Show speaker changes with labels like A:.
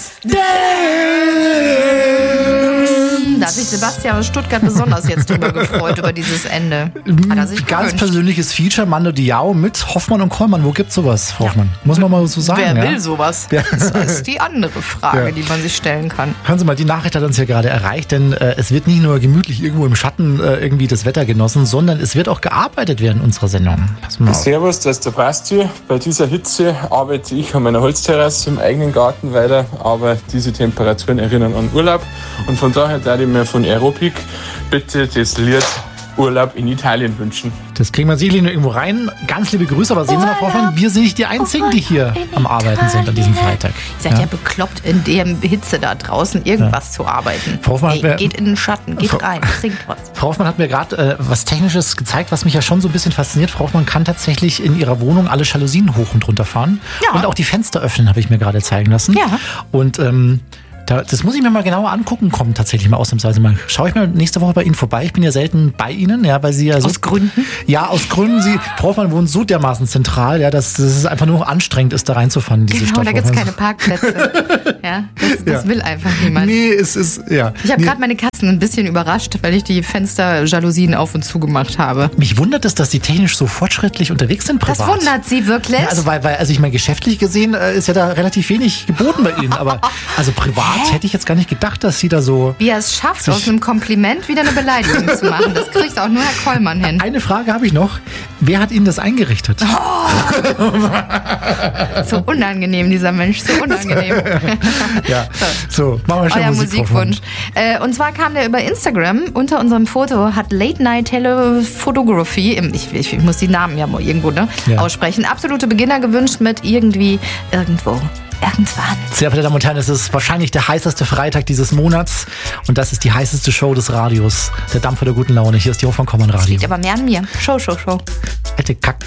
A: Da hat sich Sebastian aus Stuttgart besonders jetzt drüber gefreut, über dieses Ende. Hat er sich
B: Ganz
A: gewünscht.
B: persönliches Feature, Mando Diao mit Hoffmann und Kollmann. Wo gibt's sowas, Frau Hoffmann? Muss man mal so sagen.
A: Wer
B: ja?
A: will sowas?
B: Ja.
A: Das ist die andere Frage,
B: Ja.
A: die man sich stellen kann.
B: Hören Sie mal, die Nachricht hat uns ja gerade erreicht, denn es wird nicht nur gemütlich irgendwo im Schatten irgendwie das Wetter genossen, sondern es wird auch gearbeitet während unserer Sendung. Pass mal auf.
C: Servus, das ist der Basti. Bei dieser Hitze arbeite ich an meiner Holzterrasse im eigenen Garten weiter, aber diese Temperaturen erinnern an Urlaub. Und von daher würde ich mir von Aerobic bitte das Lied Urlaub in Italien wünschen.
B: Das kriegen wir sicherlich nur irgendwo rein. Ganz liebe Grüße, aber sehen Sie mal, Frau Hoffmann, wir sind nicht die Einzigen, die hier am Arbeiten sind an diesem Freitag.
A: Ihr seid ja bekloppt, in der Hitze da draußen irgendwas zu arbeiten.
B: Frau Hoffmann,
A: Geht in den Schatten, geht rein, trinkt was.
B: Frau Hoffmann hat mir gerade was Technisches gezeigt, was mich ja schon so ein bisschen fasziniert. Frau Hoffmann kann tatsächlich in ihrer Wohnung alle Jalousien hoch und runter fahren.
A: Ja.
B: Und auch die Fenster öffnen, habe ich mir gerade zeigen lassen.
A: Ja.
B: Und das muss ich mir mal genauer angucken kommen, tatsächlich mal ausnahmsweise mal. Schaue ich mal nächste Woche bei Ihnen vorbei. Ich bin ja selten bei Ihnen, ja, weil Sie ja so...
A: Aus Gründen?
B: Ja, aus Gründen. Frau Hoffmann wohnt so dermaßen zentral, ja, dass es einfach nur anstrengend ist, da reinzufahren in diese
A: Genau,
B: Stadt.
A: da gibt es keine Parkplätze. Ja, das will einfach niemand.
B: Nee, es ist, ja.
A: Ich habe gerade meine Katzen ein bisschen überrascht, weil ich die Fensterjalousien auf und zu gemacht habe.
B: Mich wundert es, dass Sie technisch so fortschrittlich unterwegs sind privat.
A: Das wundert Sie wirklich?
B: Ja, also also ich meine, geschäftlich gesehen ist ja da relativ wenig geboten bei Ihnen, aber also privat hätte ich jetzt gar nicht gedacht, dass Sie da so...
A: Wie er es schafft, aus einem Kompliment wieder eine Beleidigung zu machen. Das kriegt auch nur Herr Kollmann hin.
B: Eine Frage habe ich noch. Wer hat Ihnen das eingerichtet?
A: So unangenehm, dieser Mensch, so unangenehm.
B: Ja, so, machen wir schon
A: Euer
B: Musik.
A: Musikwunsch. Und zwar kam der über Instagram. Unter unserem Foto hat Late Night Telephotography, ich muss die Namen ja mal irgendwo aussprechen, absolute Beginner gewünscht mit irgendwie, irgendwo, irgendwann.
B: Sehr verehrte Damen und Herren, es ist wahrscheinlich der heißeste Freitag dieses Monats und das ist die heißeste Show des Radios. Der Dampfer der guten Laune. Hier ist die Hoffmann-Kollmann Radio.
A: Liegt aber mehr an mir. Show.
B: Alte Kack.